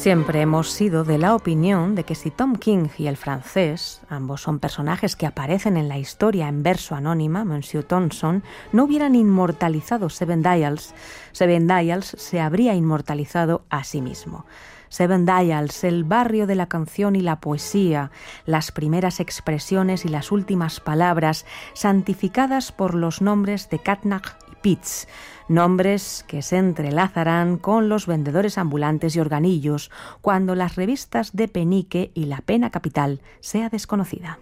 Siempre hemos sido de la opinión de que si Tom King y el francés, ambos son personajes que aparecen en la historia en verso anónima, Monsieur Thompson, no hubieran inmortalizado Seven Dials, Seven Dials se habría inmortalizado a sí mismo. Seven Dials, el barrio de la canción y la poesía, las primeras expresiones y las últimas palabras, santificadas por los nombres de Catnach y Pitts, nombres que se entrelazarán con los vendedores ambulantes y organillos cuando las revistas de penique y la pena capital sea desconocida.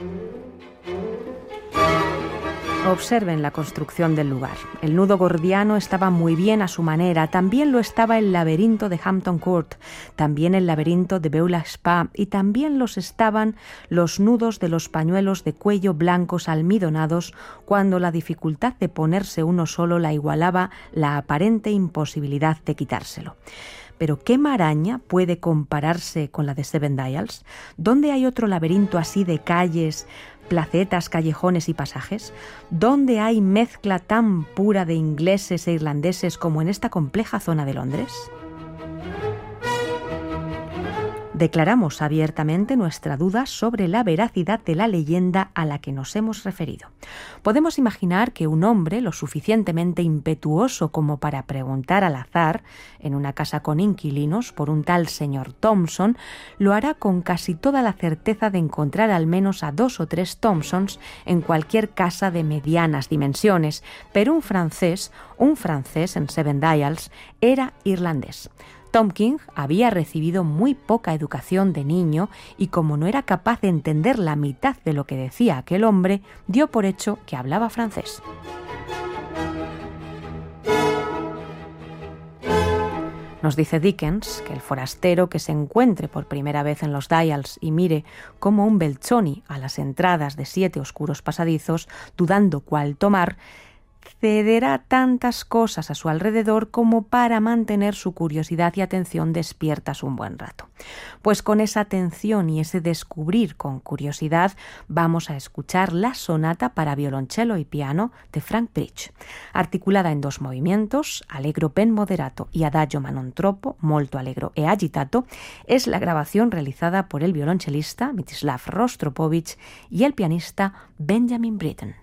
Observen la construcción del lugar. El nudo gordiano estaba muy bien a su manera, también lo estaba el laberinto de Hampton Court, también el laberinto de Beulah Spa y también los estaban los nudos de los pañuelos de cuello blancos almidonados cuando la dificultad de ponerse uno solo la igualaba la aparente imposibilidad de quitárselo. Pero ¿qué maraña puede compararse con la de Seven Dials? ¿Dónde hay otro laberinto así de calles, placetas, callejones y pasajes? ¿Dónde hay mezcla tan pura de ingleses e irlandeses como en esta compleja zona de Londres? Declaramos abiertamente nuestra duda sobre la veracidad de la leyenda a la que nos hemos referido. Podemos imaginar que un hombre lo suficientemente impetuoso como para preguntar al azar, en una casa con inquilinos, por un tal señor Thompson, lo hará con casi toda la certeza de encontrar al menos a 2 o 3 Thompsons en cualquier casa de medianas dimensiones, pero un francés en Seven Dials, era irlandés. Tom King había recibido muy poca educación de niño y como no era capaz de entender la mitad de lo que decía aquel hombre, dio por hecho que hablaba francés. Nos dice Dickens que el forastero que se encuentre por primera vez en los Dials y mire como un Belzoni a las entradas de 7 oscuros pasadizos, dudando cuál tomar, cederá tantas cosas a su alrededor como para mantener su curiosidad y atención despiertas un buen rato. Pues con esa atención y ese descubrir con curiosidad vamos a escuchar la sonata para violoncello y piano de Frank Bridge. Articulada en 2 movimientos, allegro ben moderato y adagio ma non troppo, molto allegro e agitato, es la grabación realizada por el violonchelista Mstislav Rostropovich y el pianista Benjamin Britten.